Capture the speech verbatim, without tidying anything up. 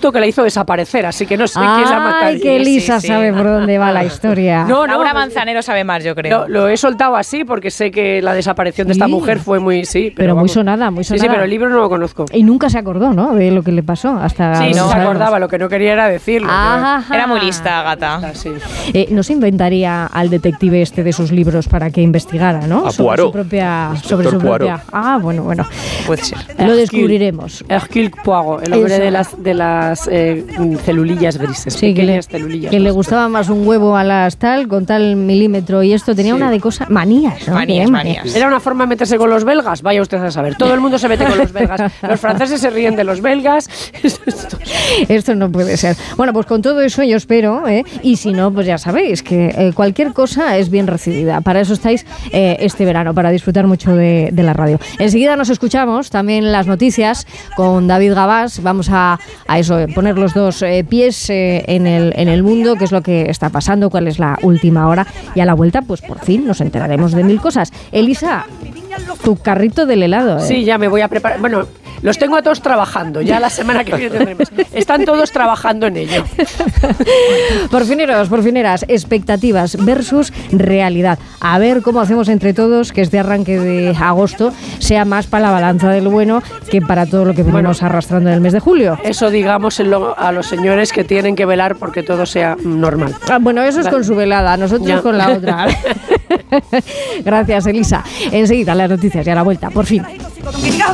justo que la hizo desaparecer, así que no sé quién la mataría. Ay, que Elisa sí, sí. sabe por dónde va la historia. No, no, Laura no, Manzanero sabe más, yo creo. Lo, lo he soltado así porque sé que la desaparición de esta Sí. mujer fue muy... Sí, pero, Pero muy vamos. sonada, muy sonada. Sí, sí, pero el libro no lo conozco. Y nunca se acordó, ¿no?, de lo que le pasó. Hasta Sí, no se sabemos. acordaba, lo que no quería era decirlo. Ajá. Era muy lista, gata. Ah, sí. Eh, ¿No se inventaría al detective este de sus libros para que investigara, ¿no? A sobre Poirot. su propia, Inspector sobre su Poirot. propia. Ah, bueno, bueno. Puede ser. Lo descubriremos. Hercule Poirot, el hombre Eso. de las, de las eh, celulillas grises, Sí, que le, pequeñas celulillas. que le gustaba más un huevo a las tal, con tal milímetro y esto. Tenía Sí. una de cosas... Manías, ¿no? Manías, Tenía manías. Era una forma de meterse con los belgas, vaya usted a saber. Todo el mundo se mete con los belgas. Los franceses se ríen de los belgas. Esto no puede ser. Bueno, pues con todo eso yo espero, ¿eh? Y si no, pues ya sabéis que eh, cualquier cosa es bien recibida. Para eso estáis eh, este verano, para disfrutar mucho de, de la radio. Enseguida nos escuchamos también las noticias con David Gabás. Vamos a, a eso, eh, poner los dos eh, pies eh, en, el, en el mundo, qué es lo que está pasando, cuál es la última hora. Y a la vuelta, pues por fin nos enteraremos de mil cosas. Elisa, tu carrito del helado, ¿eh? Sí, ya me voy a preparar. Bueno, los tengo a todos trabajando. Ya la semana que viene tendremos. Están todos trabajando en ello. Porfineros, porfineras, expectativas versus realidad. A ver cómo hacemos entre todos que este arranque de agosto sea más para la balanza del bueno que para todo lo que venimos Bueno. arrastrando en el mes de julio. Eso digamos en lo- a los señores que tienen que velar porque todo sea normal. Ah, bueno, eso es con su velada, nosotros Ya. con la otra. Gracias, Elisa. Enseguida las noticias y a la vuelta, por fin.